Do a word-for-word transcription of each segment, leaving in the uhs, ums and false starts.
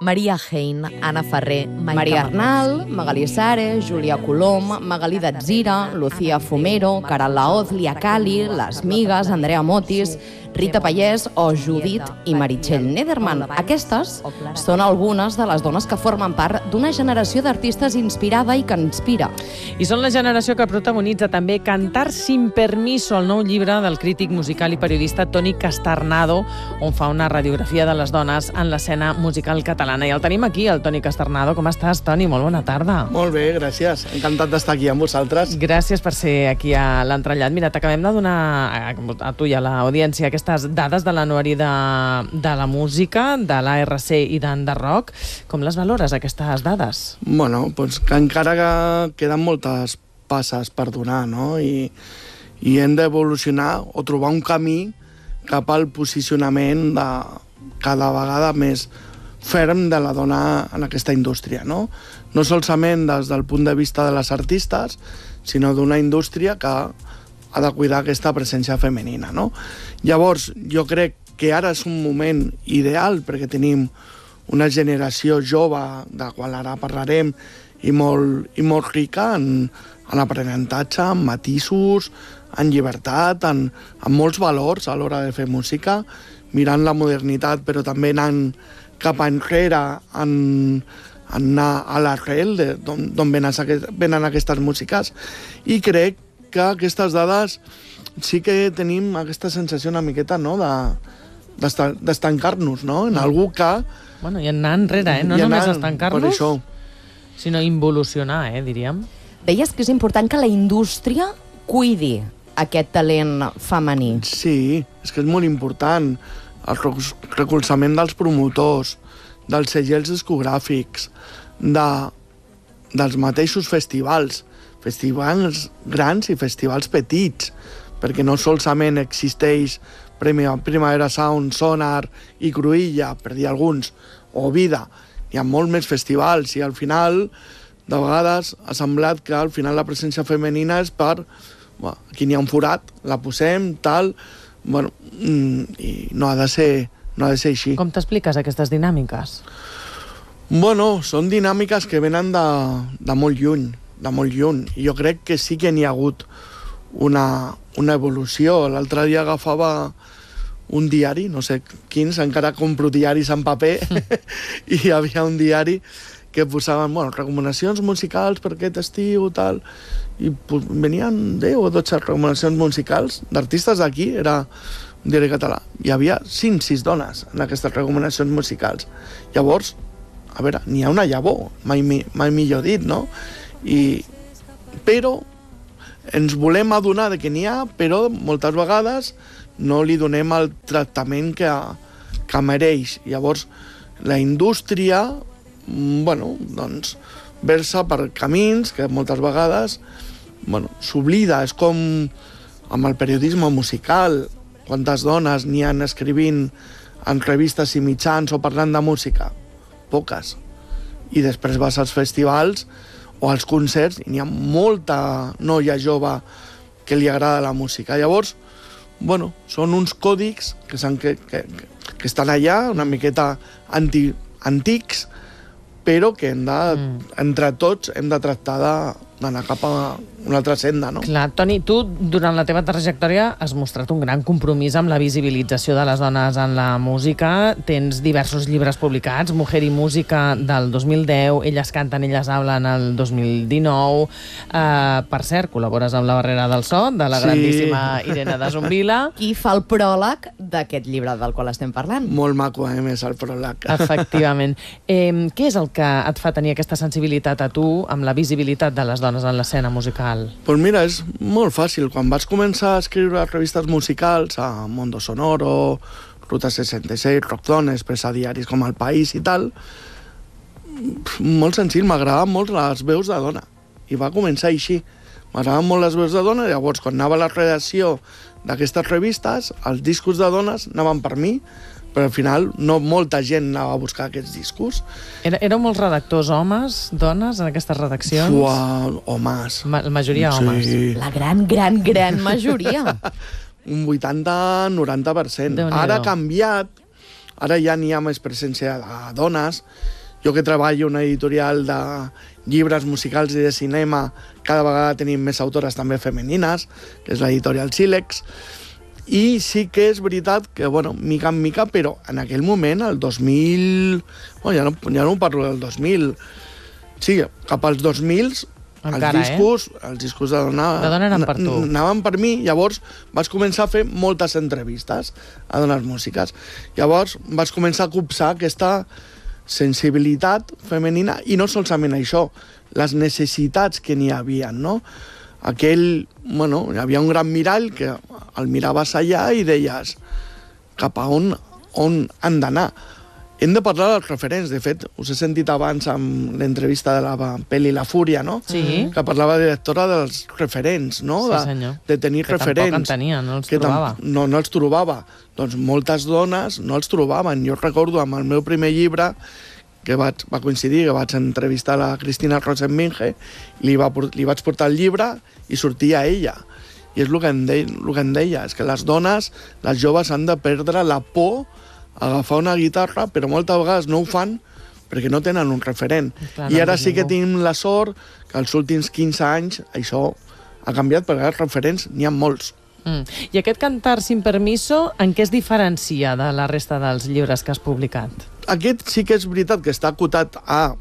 Maria Hein, Anna Ferrer, Maika Maria Martins. Arnal, Magalí Sare, Júlia Colom, Magalí Datzira, Lucía Fumero, Caral Laoz, Lia Cali, Les Migues, Andrea Motis, Rita Pallès o Judit i Meritxell Nederman. Aquestes són algunes de les dones que formen part d'una generació d'artistes inspirada i que inspira. I són la generació que protagonitza també Cantar sin permiso, el nou llibre del crític musical i periodista Toni Casternado, on fa una radiografia de les dones en l'escena musical catalana. I el tenim aquí, el Toni Casternado. Com estàs, Toni? Molt bona tarda. Molt bé, gràcies. Encantat d'estar aquí amb vosaltres. Gràcies per ser aquí a l'entrellat. Mira, t'acabem de donar a, a tu i a l'audiència aquestes dades de l'anuari de, de la música, de l'A R C i d'Enderrock. Com les valores, aquestes dades? Bueno, doncs que encara que queden moltes passes per donar, no? I, i hem d'evolucionar o trobar un camí cap al posicionament de cada vegada més ferm de la dona en aquesta indústria, no? No solament des del punt de vista de les artistes, sinó d'una indústria que ha de cuidar aquesta presència femenina, no? Llavors, jo crec que ara és un moment ideal perquè tenim una generació jove, de la qual ara parlarem, i molt, i molt rica en, en aprenentatge, en matisos, en llibertat, en, en molts valors a l'hora de fer música, mirant la modernitat, però també anant cap enrere, en, en anar a l'arrel d'on venen, venen aquestes músiques. I crec que aquestes dades sí que tenim aquesta sensació una miqueta, no?, d'estancar-nos, no?, en algú que... Bueno, i anar enrere, eh? No només estancar-nos, sinó involucionar, eh, diríem. Deies que és important que la indústria cuidi aquest talent femení. Sí, és que és molt important. El recolzament dels promotors, dels segells discogràfics, de, dels mateixos festivals, festivals grans i festivals petits, perquè no solament existeix Primavera Sound, Sonar i Cruïlla, per dir alguns, o Vida. Hi ha molt més festivals i al final, de vegades, ha semblat que al final la presència femenina és per... Bueno, aquí n'hi ha un forat, la posem, tal... Bueno, i no ha de ser, no ha de ser així. Com t'expliques aquestes dinàmiques? Bueno, són dinàmiques que venen de, de molt lluny, de molt lluny. I jo crec que sí que n'hi ha hagut una, una evolució. L'altre dia agafava un diari, no sé quins, encara compro diaris en paper, i hi havia un diari que posaven, bueno, recomanacions musicals per aquest estiu, tal, i venien deu o dotze recomanacions musicals d'artistes d'aquí, era un diari català. Hi havia cinc sis dones en aquestes recomanacions musicals. Llavors, a veure, n'hi ha una llavor, mai, mai millor dit, no? I, però ens volem adonar de que n'hi ha, però moltes vegades no li donem el tractament que, que mereix. Llavors, la indústria, bueno, doncs, versa per camins que moltes vegades, bueno, s'oblida. És com amb el periodisme musical, quantes dones n'hi han escrivint en revistes i mitjans o parlant de música? Poques. I després vas als festivals o als concerts i n'hi ha molta noia jove que li agrada la música. Llavors, bueno, són uns còdics que, que, que, que estan allà, una miqueta anti, antics, però que hem de, mm. entre tots hem de tractar d'anar cap a una altra senda, no? Clar, Toni, tu, durant la teva trajectòria, has mostrat un gran compromís amb la visibilització de les dones en la música. Tens diversos llibres publicats, Mujer i Música del dos mil deu, Elles canten, elles hablen el dos mil dinou. Uh, per cert, col·labores amb la Barrera del So, de la sí. grandíssima Irene de Zumbila. Qui fa el pròleg d'aquest llibre del qual estem parlant? Molt maco, a més, el pròleg. Efectivament. Eh, què és el que et fa tenir aquesta sensibilitat a tu amb la visibilitat de les dones en l'escena musical? Doncs pues mira, és molt fàcil. Quan vaig començar a escriure revistes musicals, a Mondo Sonoro, Ruta seixanta i sis, Rock Zone, Expressa diaris com El País i tal, molt senzill, m'agradaven molt les veus de dona. I va començar així. M'agradaven molt les veus de dona, i llavors quan anava a la redacció d'aquestes revistes, els discos de dones anaven per mi, però al final no molta gent anava a buscar aquests discos. Era, éreu molts redactors homes, dones, en aquestes redaccions? Uau, homes. Ma la majoria homes. Sí. La gran, gran, gran majoria. Un vuitanta a noranta per cent. Ara ha canviat ara ja n'hi ha més presència de dones. Jo que treballo en una editorial de llibres musicals i de cinema, cada vegada tenim més autores també femenines, que és l'editorial Sílex, i sí que és veritat que, bueno, mica en mica, però en aquell moment, el dos mil... Bueno, ja no, ja no parlo del dos mil... Sí, cap als dos mil, encara, els discos, eh? els discos de dona... De dona eren per tu. Anaven per mi, llavors vaig començar a fer moltes entrevistes a dones músiques. Llavors vaig començar a copsar aquesta sensibilitat femenina, i no solament això, les necessitats que n'hi havia, no? Aquell, bueno, hi havia un gran mirall que el miraves allà i deies cap a on, on han d'anar. Hem de parlar dels referents. De fet, us he sentit abans amb l'entrevista de la pel·li La Fúria, no? Sí. Que parlava la directora dels referents, no? Sí, de, senyor. de tenir que referents. Que tampoc en tenia, no els que trobava. No, no els trobava. Doncs moltes dones no els trobaven. Jo recordo amb el meu primer llibre, que vaig, va coincidir, que vaig entrevistar la Cristina Rosenminge, li, va, li vaig portar el llibre i sortia ella. I és el que, em deia, el que em deia, és que les dones, les joves, han de perdre la por a agafar una guitarra, però moltes vegades no ho fan perquè no tenen un referent. Clar, I no ara sí que ningú. tenim la sort que els últims quinze anys això ha canviat, perquè els referents n'hi ha molts. Mm. I aquest Cantar sin permiso, en què es diferencia de la resta dels llibres que has publicat? Aquest sí que és veritat que està acotat a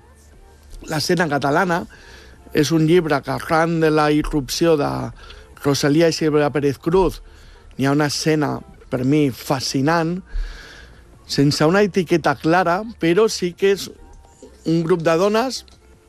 l'escena catalana. És un llibre que arran de la irrupció de Rosalía i Silvia Pérez Cruz n'hi ha una escena, per mi, fascinant, sense una etiqueta clara, però sí que és un grup de dones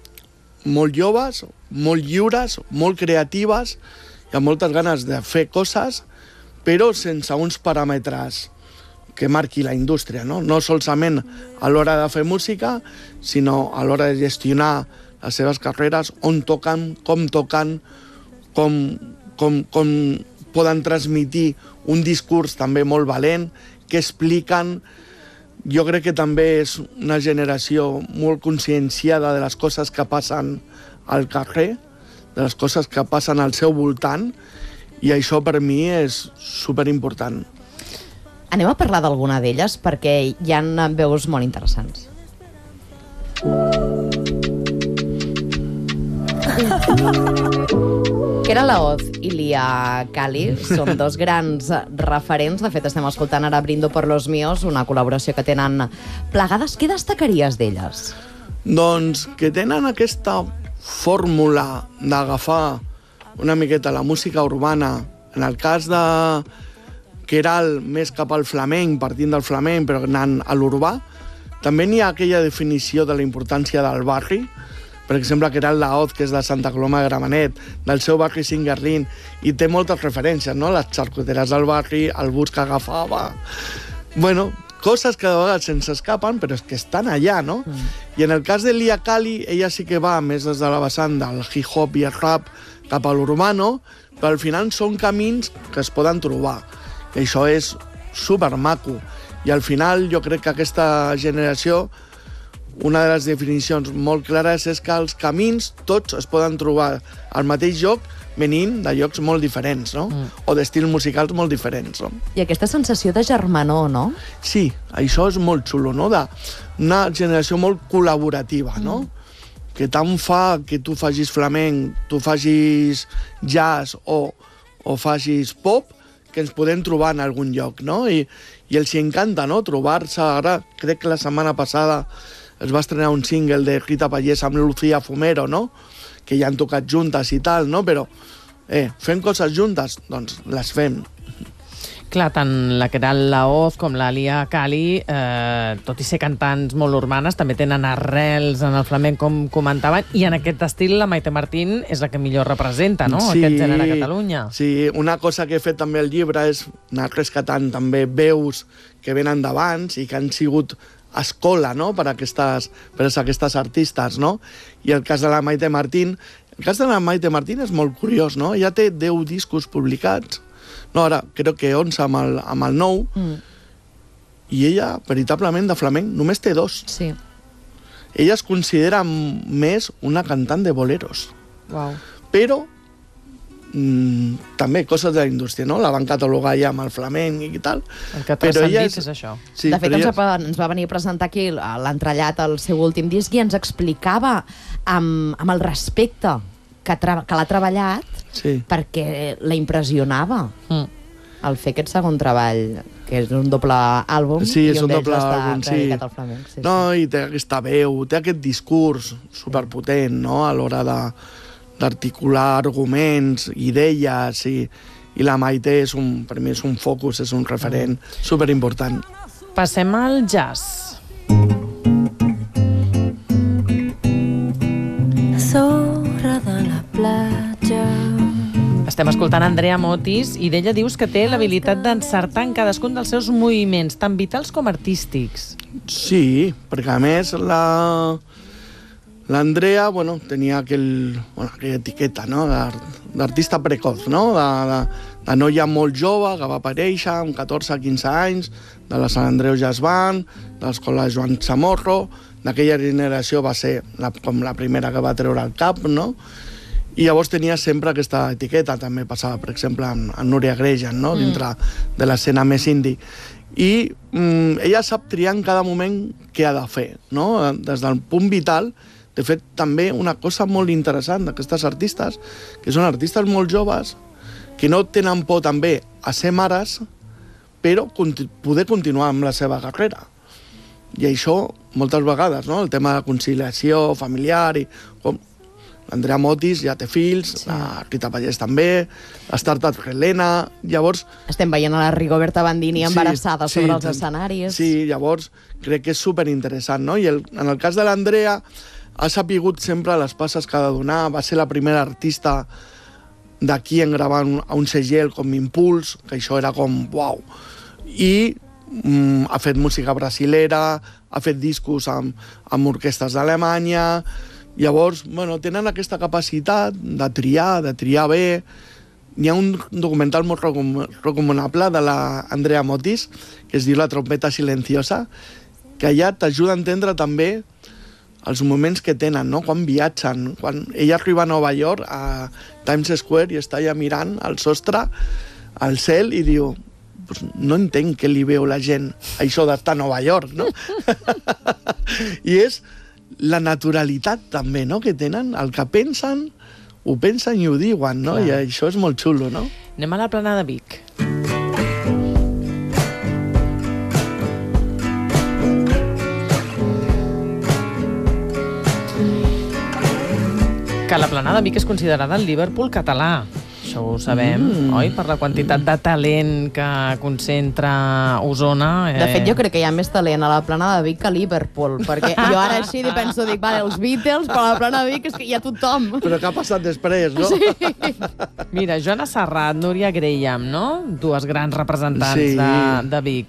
molt joves, molt lliures, molt creatives, i amb moltes ganes de fer coses, però sense uns paràmetres que marqui la indústria, no? No solament a l'hora de fer música, sinó a l'hora de gestionar les seves carreres, on toquen, com toquen, com, com, com poden transmitir un discurs també molt valent, que expliquen. Jo crec que també és una generació molt conscienciada de les coses que passen al carrer, de les coses que passen al seu voltant, i això per mi és superimportant. Anem a parlar d'alguna d'elles perquè hi ha veus molt interessants. Keral Laoz i Lia Kali són dos grans referents. De fet, estem escoltant ara Brindo por los míos, una col·laboració que tenen plegades. Què destacaries d'elles? Doncs que tenen aquesta fórmula d'agafar una miqueta la música urbana, en el cas de Keral més cap al flamenc, partint del flamenc, però anant a l'urbà. També n'hi ha aquella definició de la importància del barri. Per exemple, Keral Laoz, que és de Santa Coloma de Gramenet, del seu barri Singarlín, i té moltes referències, no? Les xarcuteres del barri, el bus que agafava... Bueno, coses que de vegades se'ns escapen, però és que estan allà, no? Mm. I en el cas de Lia Kali, ella sí que va més des de la vessant del hip-hop i el rap cap a l'urbano, però al final són camins que es poden trobar. I això és supermaco. I al final jo crec que aquesta generació, una de les definicions molt clares és que els camins tots es poden trobar al mateix lloc, venint de llocs molt diferents, no? Mm. O d'estils musicals molt diferents, no? I aquesta sensació de germanor, no? Sí, això és molt xulo, no? De una generació molt col·laborativa, no? Mm. Que tant fa que tu facis flamenc, tu facis jazz o, o facis pop, que ens podem trobar en algun lloc, no? I, i els hi encanta, no?, trobar-se. Ara, crec que la setmana passada es va estrenar un single de Rita Pallés amb Lucía Fumero, no?, que ja han tocat juntes i tal, no? Però, eh, fem coses juntes? Doncs les fem. Clar, tant la Keral Laoz com la Lia Kali, eh, tot i ser cantants molt urbanes, també tenen arrels en el flamenc, com comentaven, i en aquest estil la Maite Martín és la que millor representa, no?, Sí, aquest gènere a Catalunya. Sí, una cosa que he fet també al llibre és anar rescatant també veus que venen d'abans i que han sigut escola, no?, per a aquestes, per a aquestes artistes, no? I el cas de la Maite Martín, el cas de la Maite Martín és molt curiós, no? Ja té deu discos publicats, no, ara crec que onze amb el, amb el nou, mm. i ella, veritablement, de flamenc, només té dos. Sí. Ella es considera més una cantant de boleros. Wow. Però mm, també coses de la indústria, no? La van catalogar ja amb el flamenc i tal. El que ha però ella transcendit és... és això. Sí, de fet, ens, ella... va, ens va venir a presentar aquí l'entrellat al seu últim disc i ens explicava amb, amb el respecte que, tra que l'ha treballat sí. perquè la impressionava Mm. el fer aquest segon treball, que és un doble àlbum, Sí, és i un d'ells doble està àlbum, sí. dedicat al flamenc. Sí, No, i té aquesta veu, té aquest discurs superpotent, no?, a l'hora de d'articular arguments, idees, i, i la Maite és un, per mi és un focus, és un referent superimportant. Passem al jazz. Sorra de la platja. Estem escoltant Andrea Motis i d'ella dius que té l'habilitat d'encertar en cadascun dels seus moviments, tant vitals com artístics. Sí, perquè a més la l'Andrea, bueno, tenia aquell, bueno, aquella etiqueta, no?, d'artista precoz, no?, de, de, de noia molt jove que va aparèixer amb catorze a quinze anys, de la Sant Andreu Jazz Band, de l'escola Joan Chamorro. D'aquella generació va ser la, com la primera que va treure el cap, no?, i llavors tenia sempre aquesta etiqueta. També passava, per exemple, amb, amb Núria Gregen, no?, mm. dintre de l'escena més indie. I mm, ella sap triar en cada moment què ha de fer, no?, des del punt vital. De fet, també una cosa molt interessant d'aquestes artistes, que són artistes molt joves, que no tenen por també a ser mares, però conti- poder continuar amb la seva carrera. I això, moltes vegades, no?, el tema de conciliació familiar, i com l'Andrea Motis ja té fills, sí. La Rita Pallés també, l'Startup Helena, llavors... Estem veient a la Rigoberta Bandini embarassada sí, sobre sí, els escenaris. Sí, llavors crec que és superinteressant, no? I el, en el cas de l'Andrea ha sapigut sempre les passes que ha de donar, va ser la primera artista d'aquí en gravar un, a un segell com Impuls, que això era com, uau, i mm, ha fet música brasilera, ha fet discos amb, amb orquestres d'Alemanya. Llavors, bueno, tenen aquesta capacitat de triar, de triar bé. Hi ha un documental molt recomanable de l'Andrea Motis, que es diu La trompeta silenciosa, que allà t'ajuda a entendre també els moments que tenen, no?, quan viatgen. Quan ella arriba a Nova York, a Times Square, i està allà mirant al sostre, al cel, i diu, pues no entenc què li veu la gent, això d'estar a Nova York, no? I és la naturalitat també, no?, que tenen, el que pensen, ho pensen i ho diuen, no? Clar. I això és molt xulo, no? Anem a la plana de Vic. Que la plana de Vic és considerada el Liverpool català. Això ho sabem, mm. oi? Per la quantitat de talent que concentra Osona. Eh... De fet, jo crec que hi ha més talent a la plana de Vic que a Liverpool, perquè jo ara així penso, dic, vale, els Beatles, però a la plana de Vic és que hi ha tothom. Però què ha passat després, no? Sí. Mira, Joana Serrat, Núria Graham, no? Dues grans representants Sí. de, de Vic.